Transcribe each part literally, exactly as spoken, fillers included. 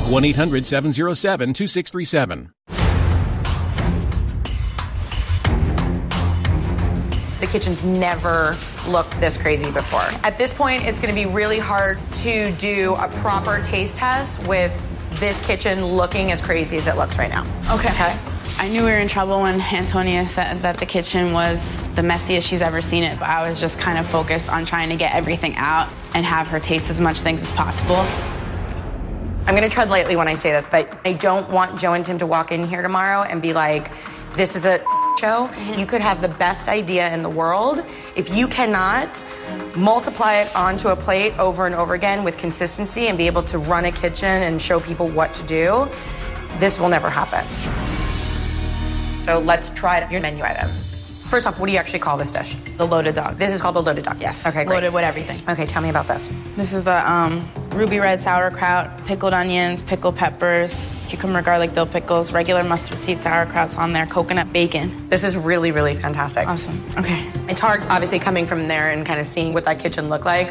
one eight hundred seven oh seven two six three seven. The kitchen's never looked this crazy before. At this point, it's going to be really hard to do a proper taste test with this kitchen looking as crazy as it looks right now. Okay. okay. I knew we were in trouble when Antonia said that the kitchen was the messiest she's ever seen it, but I was just kind of focused on trying to get everything out and have her taste as much things as possible. I'm going to tread lightly when I say this, but I don't want Joe and Tim to walk in here tomorrow and be like, this is a show. Mm-hmm. You could have the best idea in the world. If you cannot multiply it onto a plate over and over again with consistency and be able to run a kitchen and show people what to do, this will never happen. So let's try your menu items. First off, what do you actually call this dish? The loaded dog. This is called the loaded dog? Yes. Okay, great. Loaded with everything. Okay, tell me about this. This is the um, ruby red sauerkraut, pickled onions, pickled peppers, cucumber garlic dill pickles, regular mustard seed sauerkrauts on there, coconut bacon. This is really, really fantastic. Awesome. Okay. It's hard, obviously, coming from there and kind of seeing what that kitchen looked like.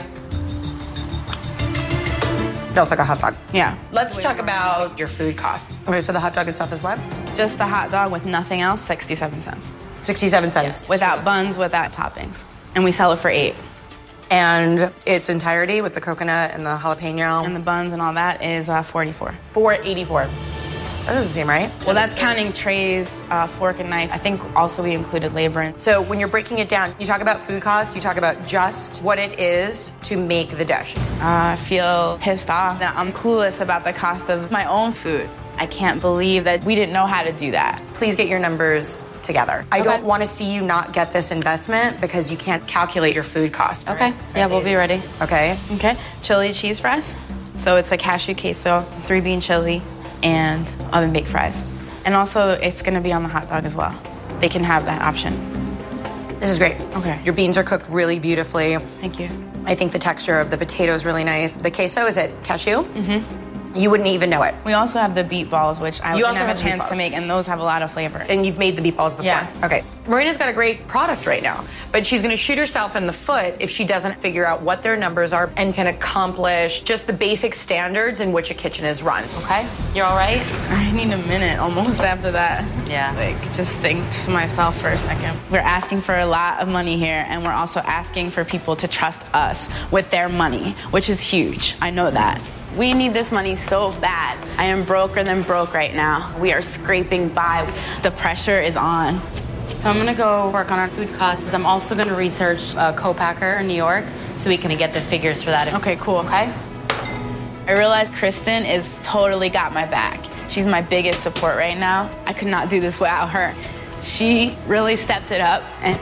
That was like a hot dog. Yeah. Let's talk about your food cost. Okay, so the hot dog itself is what? Just the hot dog with nothing else, sixty-seven cents. sixty-seven cents. Yes. Without buns, without toppings. And we sell it for eight. And its entirety with the coconut and the jalapeno? And the buns and all that is uh, forty-four. four eighty-four. That doesn't seem right. Well, that's counting trays, uh, fork and knife. I think also we included labor. In. So when you're breaking it down, you talk about food costs, you talk about just what it is to make the dish. Uh, I feel pissed off that I'm clueless about the cost of my own food. I can't believe that we didn't know how to do that. Please get your numbers together. I Okay. don't want to see you not get this investment because you can't calculate your food cost. Okay. Yeah, we'll be ready. Okay. Okay. Chili cheese fries. So it's a cashew queso, three bean chili, and oven baked fries. And also, it's going to be on the hot dog as well. They can have that option. This is great. Okay. Your beans are cooked really beautifully. Thank you. I think the texture of the potato is really nice. The queso, is it cashew? Mm-hmm. You wouldn't even know it. We also have the beet balls, which I You didn't also have have a the beet chance to balls. make, and those have a lot of flavor. And you've made the meatballs before? Yeah. Okay. Marina's got a great product right now, but she's going to shoot herself in the foot if she doesn't figure out what their numbers are and can accomplish just the basic standards in which a kitchen is run. Okay? You're all right? I need a minute almost after that. Yeah. Like, just think to myself for a second. We're asking for a lot of money here, and we're also asking for people to trust us with their money, which is huge. I know that. We need this money so bad. I am broker than broke right now. We are scraping by. The pressure is on. So I'm gonna go work on our food costs. I'm also gonna research a co-packer in New York so we can get the figures for that. Okay, cool. Okay? I realize Kristen is totally got my back. She's my biggest support right now. I could not do this without her. She really stepped it up and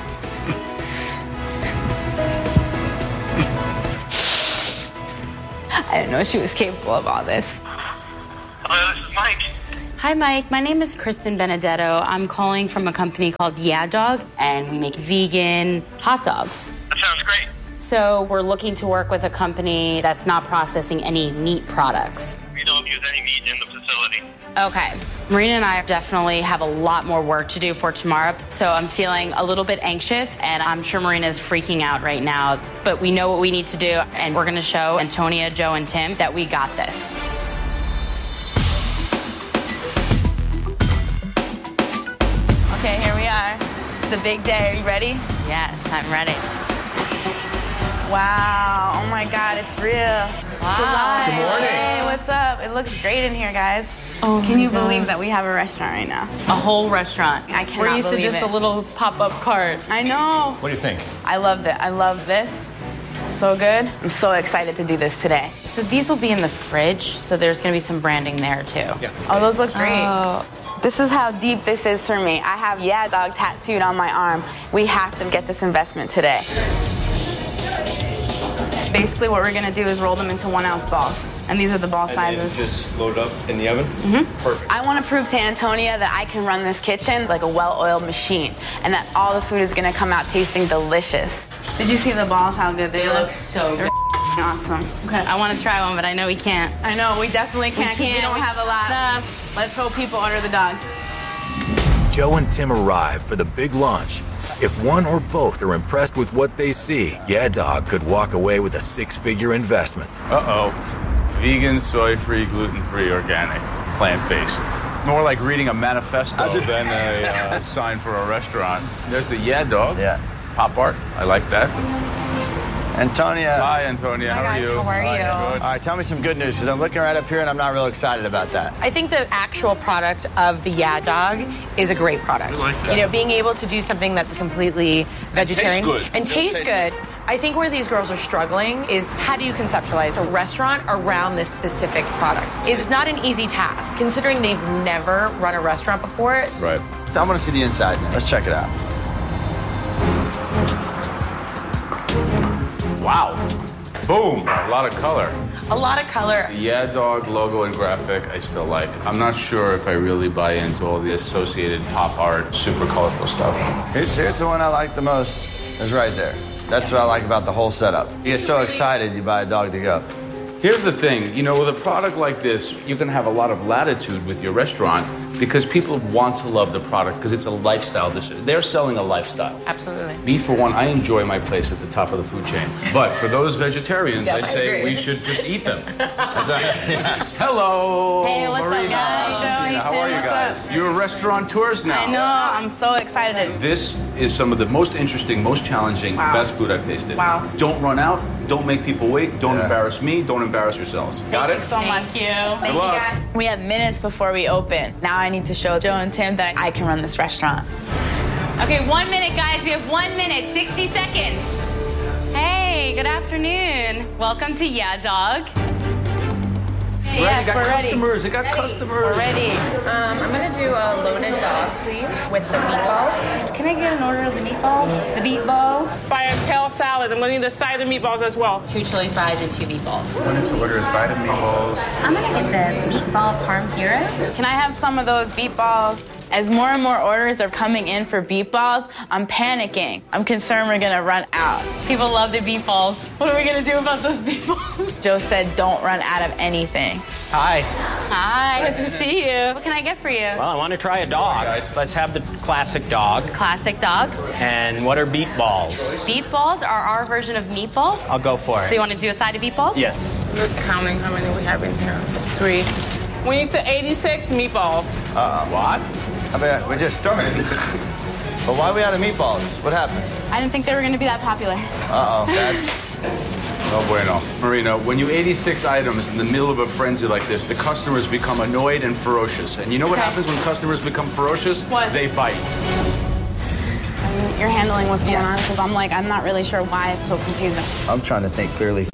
I didn't know she was capable of all this. Hello, this is Mike. Hi, Mike. My name is Kristen Benedetto. I'm calling from a company called Yeah Dog, and we make vegan hot dogs. That sounds great. So we're looking to work with a company that's not processing any meat products. We don't use any meat in the facility. Okay. Marina and I definitely have a lot more work to do for tomorrow, so I'm feeling a little bit anxious, and I'm sure Marina's freaking out right now, but we know what we need to do, and we're going to show Antonia, Joe, and Tim that we got this. Okay, here we are. It's the big day. Are you ready? Yes, I'm ready. Wow. Oh my God, it's real. Wow. Good morning. Hey, what's up? It looks great in here, guys. Oh Can my you God. believe that we have a restaurant right now? A whole restaurant. I cannot We're used to believe just it. a little pop-up cart. I know. What do you think? I love it. I love this. So good. I'm so excited to do this today. So these will be in the fridge, so there's going to be some branding there, too. Yeah. Oh, those look great. Oh. This is how deep this is for me. I have Yeah Dog tattooed on my arm. We have to get this investment today. Basically, what we're gonna do is roll them into one ounce balls. And these are the ball sizes. Just load up in the oven? Mm-hmm. Perfect. I want to prove to Antonia that I can run this kitchen like a well-oiled machine and that all the food is gonna come out tasting delicious. Did you see the balls, how good they, They look? look so They're good. awesome. Okay, I want to try one, but I know we can't. I know, we definitely can't because we, can't. don't have a lot. Nah. Let's hope people order the dogs. Joe and Tim arrive for the big launch. If one or both are impressed with what they see, Yeah Dog could walk away with a six-figure investment. Uh-oh. Vegan, soy-free, gluten-free, organic, plant-based. More like reading a manifesto than a uh, sign for a restaurant. There's the Yeah Dog. Yeah. Pop art. I like that. Antonia. Hi, Antonia. Hi, how guys. are you? How are you? All right, tell me some good news, because I'm looking right up here and I'm not real excited about that. I think the actual product of the Yeah Dog is a great product. I like that. You know, being able to do something that's completely vegetarian good. and tastes good. I think where these girls are struggling is how do you conceptualize a restaurant around this specific product? It's not an easy task, considering they've never run a restaurant before. Right. So I'm going to see the inside now. Let's check it out. Wow. Boom. A lot of color. A lot of color. The Yeah Dog logo and graphic, I still like. I'm not sure if I really buy into all the associated pop art, super colorful stuff. Here's, here's the one I like the most. It's right there. That's what I like about the whole setup. You get so excited, you buy a dog to go. Here's the thing, you know, with a product like this, you can have a lot of latitude with your restaurant because people want to love the product because it's a lifestyle dish. They're selling a lifestyle. Absolutely. Me, for one, I enjoy my place at the top of the food chain. But for those vegetarians, Yes, I I say agree. we should just eat them. Hello, Hey, what's up, Marina. guys? Joey, Marina, how are you Tim, guys? what's up? You're restaurateurs now. I know, I'm so excited. This is some of the most interesting, most challenging, Wow. best food I've tasted. Wow. Don't run out. Don't make people wait. Don't Yeah. embarrass me. Don't embarrass yourselves. Got Thank it? you so much. Thank you. Good luck. We have minutes before we open. Now I need to show Joe and Tim that I can run this restaurant. Okay, one minute, guys. We have one minute, sixty seconds. Hey, good afternoon. Welcome to Yeah Dog. Yes, got we're ready. customers. They got customers. We're ready. Um, I'm gonna do a loaded dog, please, with the meatballs. Can I get an order of the meatballs? The meatballs? Buy a kale salad. I'm gonna need the side of meatballs as well. Two chili fries and two meatballs. Wanted to order a side of meatballs. I'm gonna get the meatball parm gyro. Can I have some of those beef balls? As more and more orders are coming in for beef balls, I'm panicking. I'm concerned we're gonna run out. People love the meatballs. What are we gonna do about those meatballs? Joe said don't run out of anything. Hi. Hi, good to see you. What can I get for you? Well, I want to try a dog. Let's have the classic dog. Classic dog. And what are beet balls? Meatballs are our version of meatballs. I'll go for So it. you want to do a side of meatballs? Yes. I'm just counting how many we have in here. Three. We need to eighty-six meatballs. Uh-uh. What? I mean, we just started. But why are we out of meatballs? What happened? I didn't think they were gonna be that popular. Uh-oh. That's... No bueno. Marina, when you eighty-six items in the middle of a frenzy like this, the customers become annoyed and ferocious. And you know what Okay. happens when customers become ferocious? What? They bite. You're handling what's going Yes. on because I'm like, I'm not really sure why it's so confusing. I'm trying to think clearly